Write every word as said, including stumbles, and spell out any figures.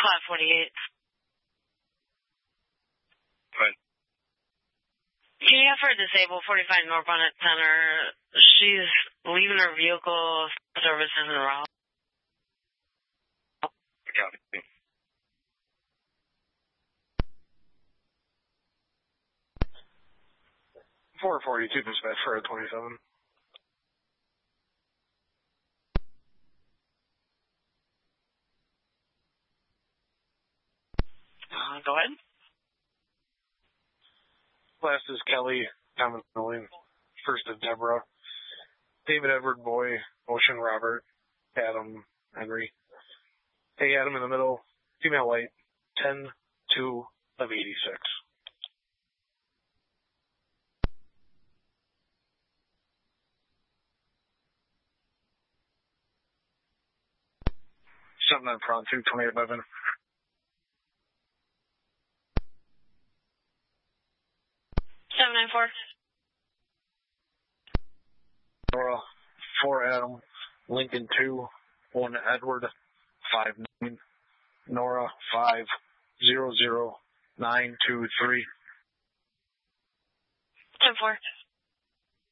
five forty-eight. Right. Can you have her disabled forty-five North Bonnet Center? She's leaving her vehicle services in Raleigh. Copy. four forty-two dispatch for a twenty-seven. Uh, go ahead. Last is Kelly, Thomas Milling. First is Deborah. David Edward Boy, Ocean Robert, Adam Henry. Hey, Adam in the middle. Female light, ten two of eighty-six. Seven nine front, two twenty-eight eleven. seven nine four. Nora, four Adam, Lincoln two, one Edward, five nine, Nora five zero zero nine two three. ten four.